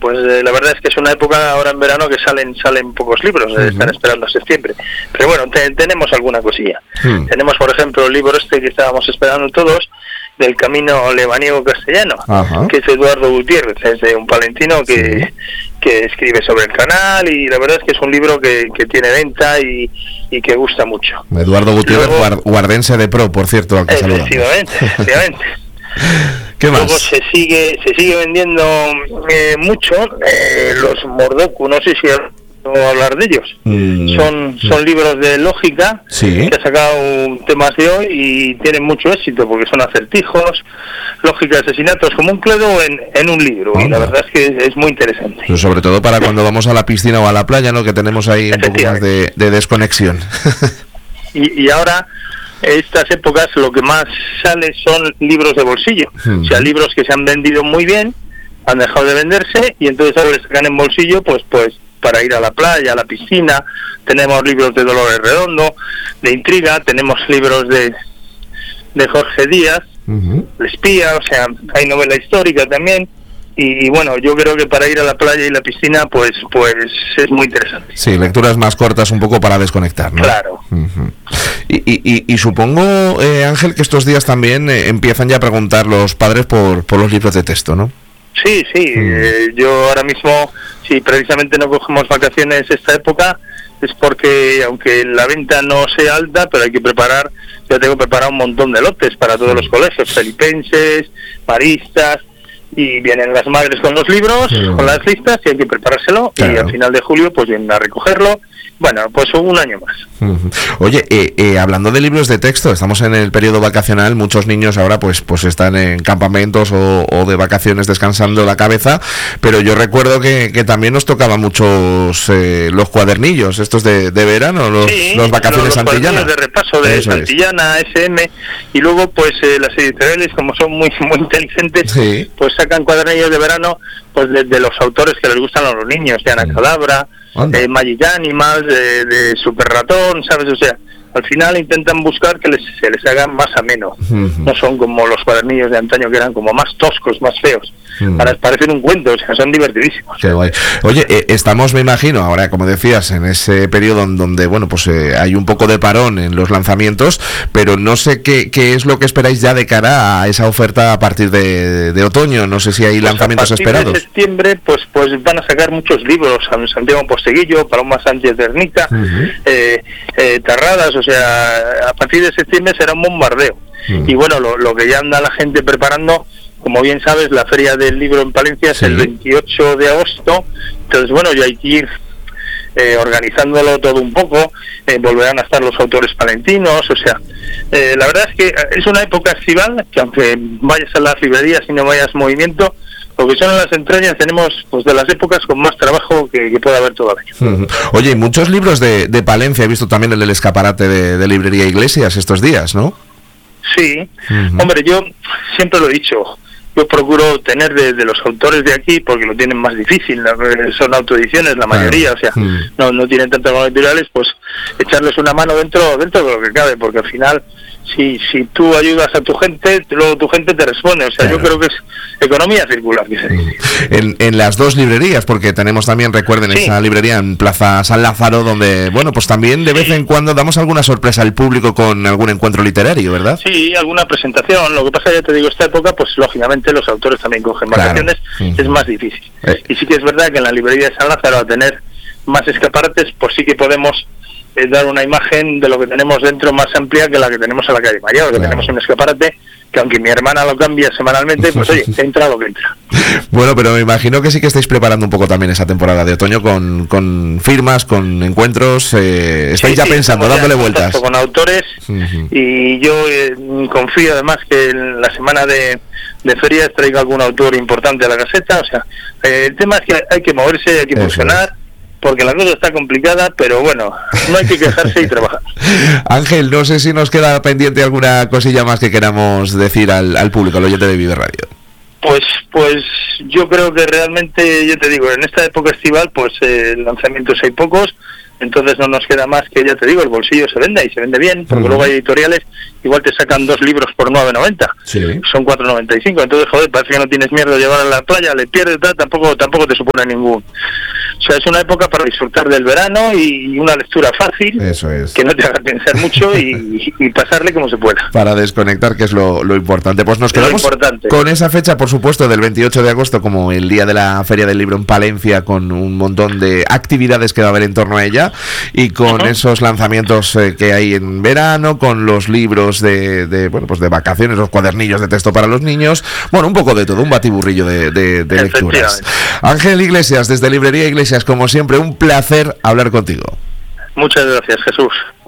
pues la verdad es que es una época ahora en verano que salen pocos libros, están esperando a septiembre. Pero bueno, tenemos alguna cosilla. Tenemos, por ejemplo, el libro que estábamos esperando todos, del camino lebaniego castellano, que es Eduardo Gutiérrez, es un palentino que escribe sobre el canal, y la verdad es que es un libro que tiene venta y que gusta mucho. Eduardo Gutiérrez, luego, guardense de pro, por cierto, al que saludamos. Efectivamente. ¿Qué más? Luego se sigue vendiendo mucho los Mordoku, no sé si hablar de ellos. Son libros de lógica, que ha sacado temas de hoy y tienen mucho éxito porque son acertijos, lógica de asesinatos, como un cledo en un libro. Y la verdad es que es muy interesante. Pues sobre todo para cuando vamos a la piscina o a la playa, ¿no? Que tenemos ahí un poco más de desconexión. y ahora, estas épocas, lo que más sale son libros de bolsillo. O sea, libros que se han vendido muy bien, han dejado de venderse, y entonces ahora les sacan en bolsillo, pues para ir a la playa, a la piscina. Tenemos libros de Dolores Redondo, de intriga, tenemos libros de Jorge Díaz, El espía, o sea, hay novela histórica también. Y bueno, yo creo que para ir a la playa y la piscina, pues es muy interesante. Sí, lecturas más cortas un poco para desconectar, ¿no? Claro. Y supongo, Ángel, que estos días también empiezan ya a preguntar los padres por los libros de texto, ¿no? Sí, yo ahora mismo, si precisamente no cogemos vacaciones esta época, es porque aunque la venta no sea alta, pero hay que preparar, ya tengo preparado un montón de lotes para todos los colegios, felipenses, maristas, y vienen las madres con los libros, con las listas, y hay que preparárselo, y al final de julio pues vienen a recogerlo. Bueno, pues un año más. Oye, hablando de libros de texto, estamos en el periodo vacacional, muchos niños ahora pues están en campamentos o de vacaciones descansando la cabeza, pero yo recuerdo que también nos tocaban muchos los cuadernillos, estos de verano, los vacaciones Santillana. De repaso de Santillana, SM, y luego pues las editoriales, como son muy inteligentes, pues sacan cuadernillos de verano pues de los autores que les gustan a los niños, de Ana Cadabra, Magic Animals, de Super Ratón, ¿sabes? O sea, al final intentan buscar que se les hagan más ameno. No son como los cuadernillos de antaño, que eran como más toscos, más feos. Ahora parecen un cuento, o sea, son divertidísimos. Qué guay. Oye, estamos, me imagino, ahora, como decías, en ese periodo en donde, bueno, pues hay un poco de parón en los lanzamientos, pero no sé qué es lo que esperáis ya de cara a esa oferta a partir de otoño. No sé si hay lanzamientos esperados. A partir de septiembre, pues van a sacar muchos libros, Santiago Posteguillo, Paloma Sánchez de Ernica, Tarradas, o sea, a partir de septiembre será un bombardeo. Y bueno, lo que ya anda la gente preparando, como bien sabes, la Feria del Libro en Palencia es el 28 de agosto, entonces bueno, ya hay que ir organizándolo todo un poco, volverán a estar los autores palentinos, o sea, la verdad es que es una época estival, que aunque vayas a las librerías y no vayas movimiento, lo que son en las entrañas tenemos pues de las épocas con más trabajo que puede haber todavía. Oye, muchos libros de Palencia, he visto también en el escaparate de Librería Iglesias estos días, ¿no? Sí, hombre, yo siempre lo he dicho, yo procuro tener de los autores de aquí porque lo tienen más difícil, son autoediciones la mayoría, o sea, no tienen tantas editoriales, pues echarles una mano dentro de lo que cabe, porque al final si tú ayudas a tu gente, luego tu gente te responde, o sea, yo creo que es economía circular, que se dice. En las dos librerías, porque tenemos también, recuerden, esa librería en Plaza San Lázaro, donde, bueno, pues también de vez en cuando damos alguna sorpresa al público con algún encuentro literario, ¿verdad? Sí, alguna presentación. Lo que pasa, ya te digo, esta época, pues lógicamente los autores también cogen vacaciones, es más difícil. Y sí que es verdad que en la librería de San Lázaro, a tener más escaparates, pues sí que podemos dar una imagen de lo que tenemos dentro más amplia que la que tenemos en la calle Mayor, que tenemos un escaparate que, aunque mi hermana lo cambia semanalmente, pues oye, entra lo que entra. Bueno, pero me imagino que sí que estáis preparando un poco también esa temporada de otoño con firmas, con encuentros, estáis ya pensando, dándole vueltas. Con autores, y yo confío además que en la semana de ferias traiga algún autor importante a la caseta, o sea, el tema es que hay que moverse, hay que funcionar, porque la cosa está complicada, pero bueno, no hay que quejarse y trabajar. Ángel, no sé si nos queda pendiente alguna cosilla más que queramos decir al público, al oyente de Vive Radio. Pues yo creo que realmente, yo te digo, en esta época estival, pues lanzamientos hay pocos, entonces no nos queda más que, ya te digo, el bolsillo se vende y se vende bien, porque luego hay editoriales, igual te sacan 2 libros por 9,90, son 4,95, entonces joder, parece que no tienes miedo de llevar a la playa, le pierdes, tampoco te supone ningún. O sea, es una época para disfrutar del verano y una lectura fácil, eso es, que no te haga pensar mucho y pasarle como se pueda. Para desconectar, que es lo importante. Pues nos quedamos con esa fecha, por supuesto, del 28 de agosto, como el día de la Feria del Libro en Palencia, con un montón de actividades que va a haber en torno a ella, y con esos lanzamientos que hay en verano, con los libros de vacaciones, los cuadernillos de texto para los niños, bueno, un poco de todo, un batiburrillo de lecturas. Ángel Iglesias, desde Librería Iglesias, como siempre, un placer hablar contigo. Muchas gracias, Jesús.